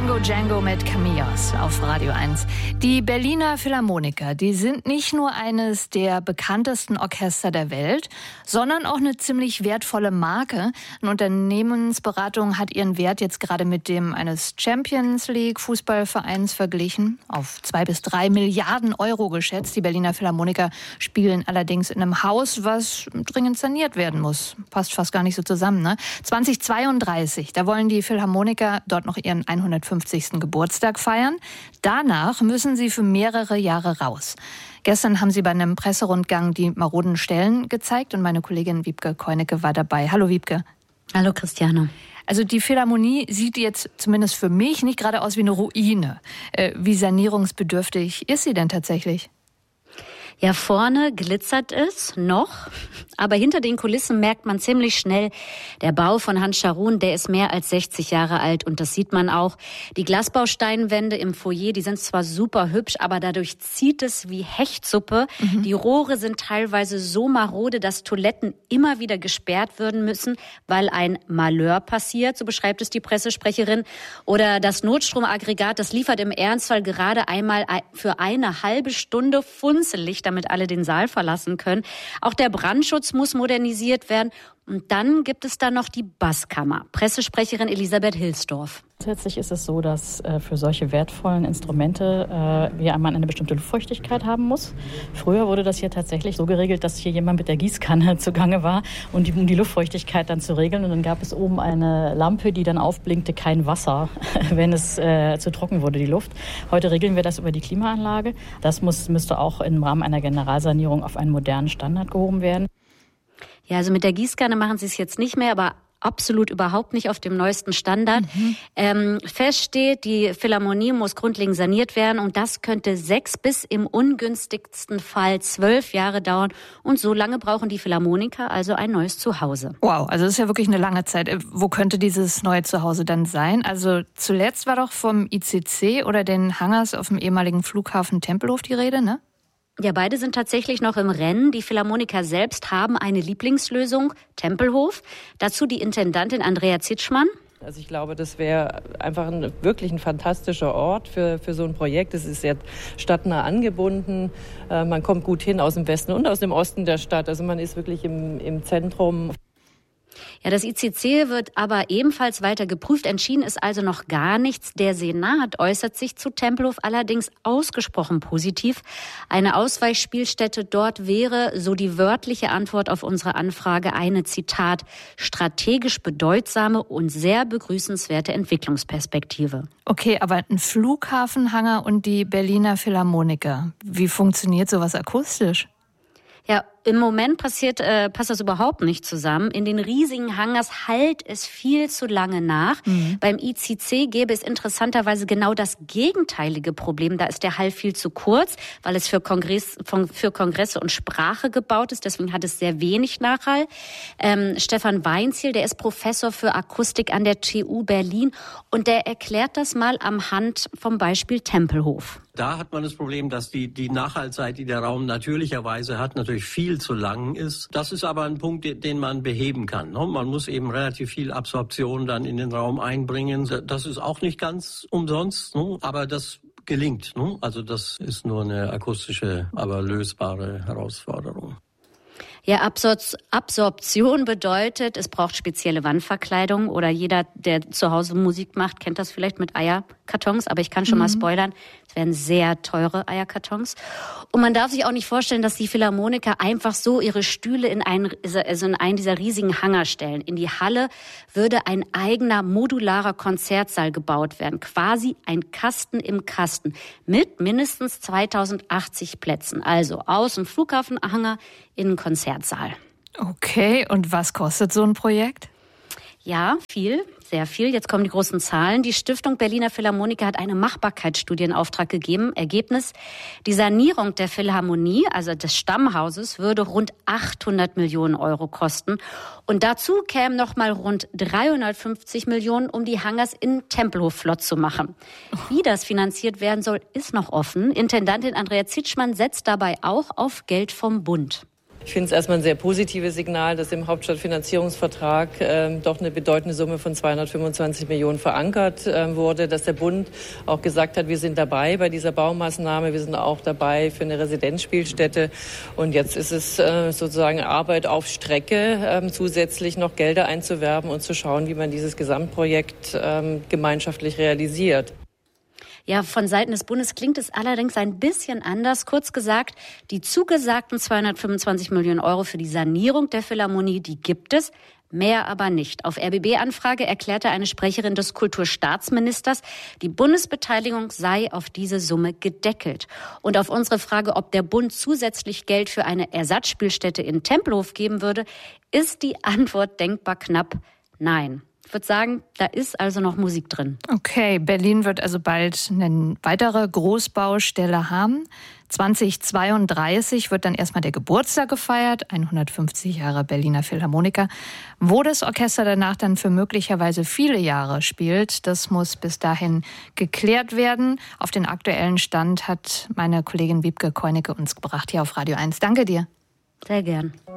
Django Django mit Camillos auf Radio 1. Die Berliner Philharmoniker, die sind nicht nur eines der bekanntesten Orchester der Welt, sondern auch eine ziemlich wertvolle Marke. Eine Unternehmensberatung hat ihren Wert jetzt gerade mit dem eines Champions League Fußballvereins verglichen. Auf 2 bis 3 Milliarden Euro geschätzt. Die Berliner Philharmoniker spielen allerdings in einem Haus, was dringend saniert werden muss. Passt fast gar nicht so zusammen, ne? 2032, da wollen die Philharmoniker dort noch ihren 150. Geburtstag feiern. Danach müssen sie für mehrere Jahre raus. Gestern haben sie bei einem Presserundgang die maroden Stellen gezeigt und meine Kollegin Wiebke Keunecke war dabei. Hallo Wiebke. Hallo Christiane. Also die Philharmonie sieht jetzt zumindest für mich nicht gerade aus wie eine Ruine. Wie sanierungsbedürftig ist sie denn tatsächlich? Ja, vorne glitzert es noch, aber hinter den Kulissen merkt man ziemlich schnell, der Bau von Hans Scharoun, der ist mehr als 60 Jahre alt und das sieht man auch. Die Glasbausteinwände im Foyer, die sind zwar super hübsch, aber dadurch zieht es wie Hechtsuppe. Die Rohre sind teilweise so marode, dass Toiletten immer wieder gesperrt werden müssen, weil ein Malheur passiert, so beschreibt es die Pressesprecherin. Oder das Notstromaggregat, das liefert im Ernstfall gerade einmal für eine halbe Stunde Funzellicht, damit alle den Saal verlassen können. Auch der Brandschutz muss modernisiert werden. Und dann gibt es da noch die Basskammer. Pressesprecherin Elisabeth Hilsdorf. Grundsätzlich ist es so, dass für solche wertvollen Instrumente wir einmal eine bestimmte Luftfeuchtigkeit haben muss. Früher wurde das hier tatsächlich so geregelt, dass hier jemand mit der Gießkanne zugange war, um die Luftfeuchtigkeit dann zu regeln. Und dann gab es oben eine Lampe, die dann aufblinkte, kein Wasser, wenn es zu trocken wurde, die Luft. Heute regeln wir das über die Klimaanlage. Das müsste auch im Rahmen einer Generalsanierung auf einen modernen Standard gehoben werden. Ja, also mit der Gießkanne machen sie es jetzt nicht mehr, aber absolut überhaupt nicht auf dem neuesten Standard. Fest steht, die Philharmonie muss grundlegend saniert werden und das könnte 6 bis im ungünstigsten Fall 12 Jahre dauern. Und so lange brauchen die Philharmoniker also ein neues Zuhause. Wow, also das ist ja wirklich eine lange Zeit. Wo könnte dieses neue Zuhause dann sein? Also zuletzt war doch vom ICC oder den Hangars auf dem ehemaligen Flughafen Tempelhof die Rede, ne? Ja, beide sind tatsächlich noch im Rennen. Die Philharmoniker selbst haben eine Lieblingslösung, Tempelhof. Dazu die Intendantin Andrea Zitschmann. Also ich glaube, das wäre einfach wirklich ein fantastischer Ort für so ein Projekt. Es ist sehr stadtnah angebunden. Man kommt gut hin aus dem Westen und aus dem Osten der Stadt. Also man ist wirklich im Zentrum. Ja, das ICC wird aber ebenfalls weiter geprüft. Entschieden ist also noch gar nichts. Der Senat äußert sich zu Tempelhof allerdings ausgesprochen positiv. Eine Ausweichspielstätte dort wäre, so die wörtliche Antwort auf unsere Anfrage, eine, Zitat, strategisch bedeutsame und sehr begrüßenswerte Entwicklungsperspektive. Okay, aber ein Flughafenhangar und die Berliner Philharmoniker, wie funktioniert sowas akustisch? Ja, im Moment passt das überhaupt nicht zusammen. In den riesigen Hangars hallt es viel zu lange nach. Beim ICC gäbe es interessanterweise genau das gegenteilige Problem. Da ist der Hall viel zu kurz, weil es für Kongresse und Sprache gebaut ist. Deswegen hat es sehr wenig Nachhall. Stefan Weinziel, der ist Professor für Akustik an der TU Berlin und der erklärt das mal am Hand vom Beispiel Tempelhof. Da hat man das Problem, dass die Nachhaltzeit, die der Raum natürlicherweise hat, natürlich viel zu lang ist. Das ist aber ein Punkt, den man beheben kann. Man muss eben relativ viel Absorption dann in den Raum einbringen. Das ist auch nicht ganz umsonst, aber das gelingt. Also das ist nur eine akustische, aber lösbare Herausforderung. Ja, Absorption bedeutet, es braucht spezielle Wandverkleidung oder jeder, der zu Hause Musik macht, kennt das vielleicht mit Eierkartons, aber ich kann schon mal spoilern, es werden sehr teure Eierkartons. Und man darf sich auch nicht vorstellen, dass die Philharmoniker einfach so ihre Stühle in einen dieser riesigen Hangar stellen. In die Halle würde ein eigener modularer Konzertsaal gebaut werden, quasi ein Kasten im Kasten mit mindestens 2080 Plätzen. Also aus dem Flughafenhangar in den Konzertsaal. Okay, und was kostet so ein Projekt? Ja, viel, sehr viel. Jetzt kommen die großen Zahlen. Die Stiftung Berliner Philharmoniker hat eine Machbarkeitsstudie in Auftrag gegeben. Ergebnis: Die Sanierung der Philharmonie, also des Stammhauses, würde rund 800 Millionen Euro kosten. Und dazu kämen noch mal rund 350 Millionen, um die Hangars in Tempelhof flott zu machen. Wie das finanziert werden soll, ist noch offen. Intendantin Andrea Zitschmann setzt dabei auch auf Geld vom Bund. Ich finde es erstmal ein sehr positives Signal, dass im Hauptstadtfinanzierungsvertrag doch eine bedeutende Summe von 225 Millionen verankert wurde, dass der Bund auch gesagt hat, wir sind dabei bei dieser Baumaßnahme, wir sind auch dabei für eine Residenzspielstätte. Und jetzt ist es sozusagen Arbeit auf Strecke, zusätzlich noch Gelder einzuwerben und zu schauen, wie man dieses Gesamtprojekt gemeinschaftlich realisiert. Ja, von Seiten des Bundes klingt es allerdings ein bisschen anders. Kurz gesagt, die zugesagten 225 Millionen Euro für die Sanierung der Philharmonie, die gibt es, mehr aber nicht. Auf RBB-Anfrage erklärte eine Sprecherin des Kulturstaatsministers, die Bundesbeteiligung sei auf diese Summe gedeckelt. Und auf unsere Frage, ob der Bund zusätzlich Geld für eine Ersatzspielstätte in Tempelhof geben würde, ist die Antwort denkbar knapp: Nein. Ich würde sagen, da ist also noch Musik drin. Okay, Berlin wird also bald eine weitere Großbaustelle haben. 2032 wird dann erstmal der Geburtstag gefeiert, 150 Jahre Berliner Philharmoniker. Wo das Orchester danach dann für möglicherweise viele Jahre spielt, das muss bis dahin geklärt werden. Auf den aktuellen Stand hat meine Kollegin Wiebke Koinecke uns gebracht hier auf Radio 1. Danke dir. Sehr gern.